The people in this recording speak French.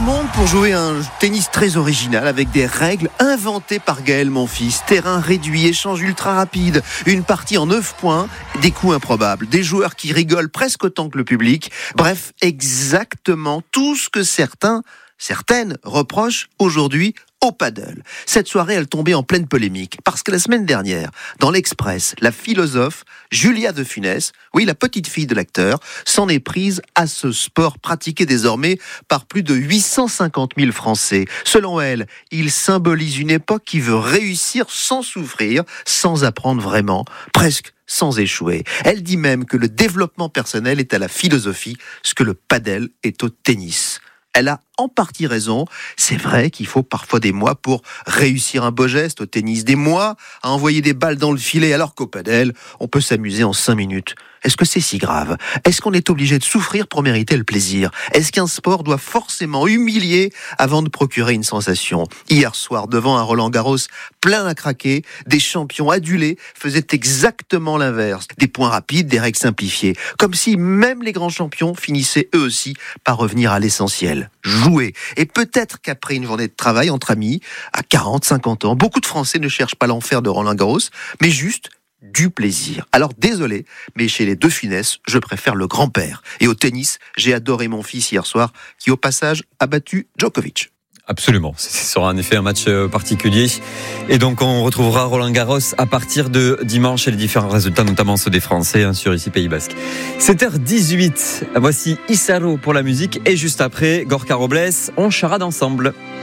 monde pour jouer un tennis très original avec des règles inventées par Gaël Monfils. Terrain réduit, échange ultra rapide, une partie en 9 points, des coups improbables, des joueurs qui rigolent presque autant que le public. Bref, exactement tout ce que certaines reprochent aujourd'hui au paddle. Cette soirée, elle tombait en pleine polémique parce que la semaine dernière, dans l'Express, la philosophe Julia de Funès, oui, la petite fille de l'acteur, s'en est prise à ce sport pratiqué désormais par plus de 850 000 Français. Selon elle, il symbolise une époque qui veut réussir sans souffrir, sans apprendre vraiment, presque sans échouer. Elle dit même que le développement personnel est à la philosophie, ce que le paddle est au tennis. Elle a en partie raison. C'est vrai qu'il faut parfois des mois pour réussir un beau geste au tennis, des mois à envoyer des balles dans le filet, alors qu'au padel, on peut s'amuser en 5 minutes. Est-ce que c'est si grave ? Est-ce qu'on est obligé de souffrir pour mériter le plaisir ? Est-ce qu'un sport doit forcément humilier avant de procurer une sensation ? Hier soir, devant un Roland-Garros plein à craquer, des champions adulés faisaient exactement l'inverse. Des points rapides, des règles simplifiées. Comme si même les grands champions finissaient eux aussi par revenir à l'essentiel. Jouer. Et peut-être qu'après une journée de travail entre amis, à 40, 50 ans, beaucoup de Français ne cherchent pas l'enfer de Roland-Garros, mais juste du plaisir. Alors désolé, mais chez les De Funès, je préfère le grand-père. Et au tennis, j'ai adoré mon fils hier soir, qui au passage a battu Djokovic. Absolument, ce sera en effet un match particulier. Et donc on retrouvera Roland Garros à partir de dimanche et les différents résultats, notamment ceux des Français sur ici Pays Basque. 7h18, voici Isaro pour la musique et juste après, Gorka Robles, on charade ensemble.